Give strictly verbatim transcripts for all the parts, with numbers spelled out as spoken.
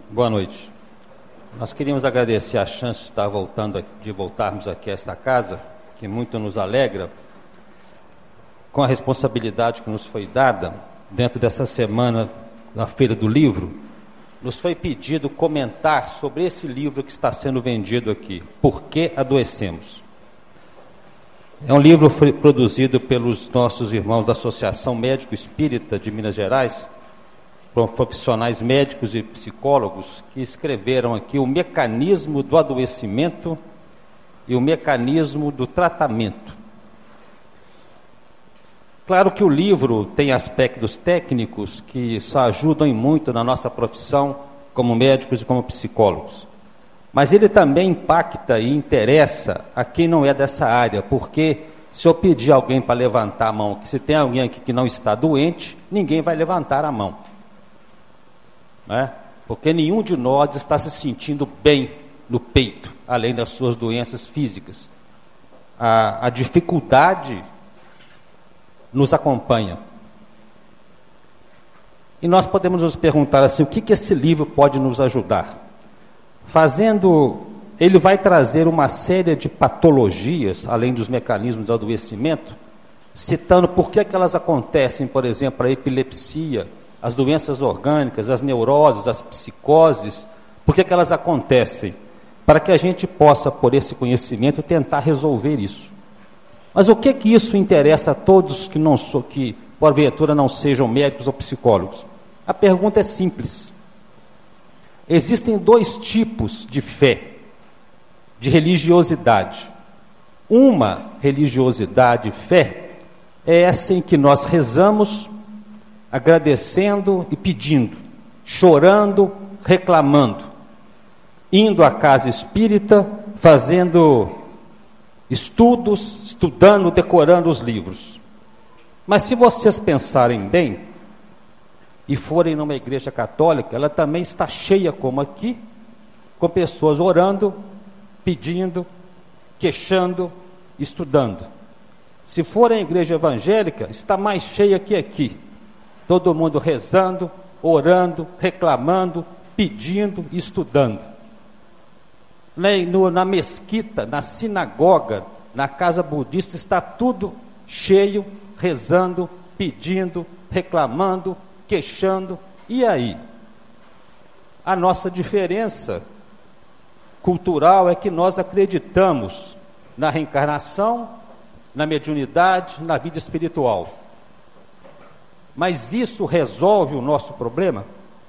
Boa noite. Nós queríamos agradecer a chance de estar voltando, de voltarmos aqui a esta casa, que muito nos alegra, com a responsabilidade que nos foi dada, dentro dessa semana da Feira do Livro, nos foi pedido comentar sobre esse livro que está sendo vendido aqui, Por que Adoecemos? É um livro produzido pelos nossos irmãos da Associação Médico Espírita de Minas Gerais, profissionais médicos e psicólogos, que escreveram aqui o mecanismo do adoecimento e o mecanismo do tratamento. Claro que o livro tem aspectos técnicos que só ajudam em muito na nossa profissão como médicos e como psicólogos. Mas ele também impacta e interessa a quem não é dessa área, porque se eu pedir alguém para levantar a mão, que se tem alguém aqui que não está doente, ninguém vai levantar a mão. Não é? Porque nenhum de nós está se sentindo bem no peito, além das suas doenças físicas. A, a dificuldade nos acompanha. E nós podemos nos perguntar assim, o que, que esse livro pode nos ajudar? Fazendo, ele vai trazer uma série de patologias, além dos mecanismos do adoecimento, citando por que, que elas acontecem, por exemplo, a epilepsia, as doenças orgânicas, as neuroses, as psicoses, por que, que elas acontecem? Para que a gente possa, por esse conhecimento, tentar resolver isso. Mas o que que isso interessa a todos que, não so, que porventura não sejam médicos ou psicólogos? A pergunta é simples. Existem dois tipos de fé, de religiosidade. Uma religiosidade, fé, é essa em que nós rezamos, agradecendo e pedindo, chorando, reclamando, indo à casa espírita, fazendo estudos, estudando, decorando os livros. Mas se vocês pensarem bem, e forem numa igreja católica, ela também está cheia, como aqui, com pessoas orando, pedindo, queixando, estudando. Se forem a igreja evangélica, está mais cheia que aqui. Todo mundo rezando, orando, reclamando, pedindo, estudando. Na mesquita, na sinagoga, na casa budista, está tudo cheio, rezando, pedindo, reclamando, queixando. E aí? A nossa diferença cultural é que nós acreditamos na reencarnação, na mediunidade, na vida espiritual. Mas isso resolve o nosso problema?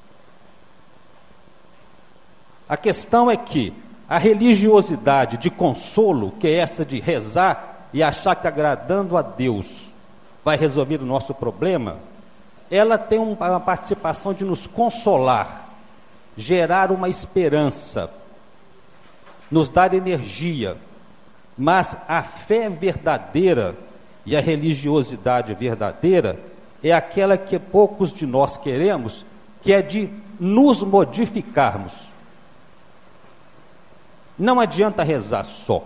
A questão é que a religiosidade de consolo, que é essa de rezar e achar que agradando a Deus vai resolver o nosso problema, ela tem uma participação de nos consolar, gerar uma esperança, nos dar energia. Mas a fé verdadeira e a religiosidade verdadeira é aquela que poucos de nós queremos, que é de nos modificarmos. Não adianta rezar só.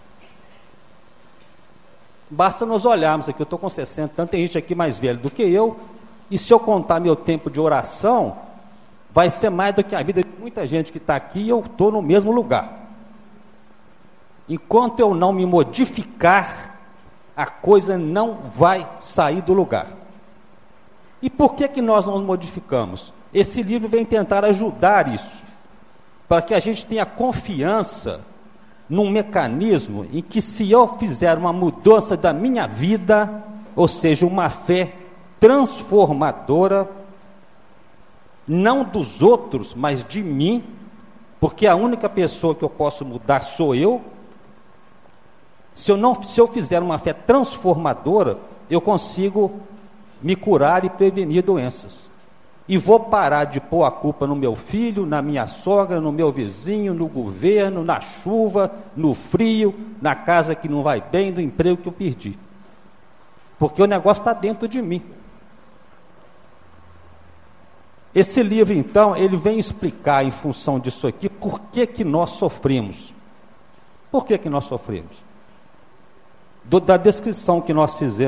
Basta nós olharmos aqui, eu estou com sessenta anos, tem gente aqui mais velho do que eu, e se eu contar meu tempo de oração, vai ser mais do que a vida de muita gente que está aqui, e eu estou no mesmo lugar. Enquanto eu não me modificar, a coisa não vai sair do lugar. E por que que nós não nos modificamos? Esse livro vem tentar ajudar isso, para que a gente tenha confiança num mecanismo em que, se eu fizer uma mudança da minha vida, ou seja, uma fé transformadora, não dos outros, mas de mim, porque a única pessoa que eu posso mudar sou eu. Se eu, não, se eu fizer uma fé transformadora, eu consigo me curar e prevenir doenças. E vou parar de pôr a culpa no meu filho, na minha sogra, no meu vizinho, no governo, na chuva, no frio, na casa que não vai bem, no emprego que eu perdi. Porque o negócio está dentro de mim. Esse livro, então, ele vem explicar, em função disso aqui, por que que nós sofremos. Por que que nós sofremos? Do, da descrição que nós fizemos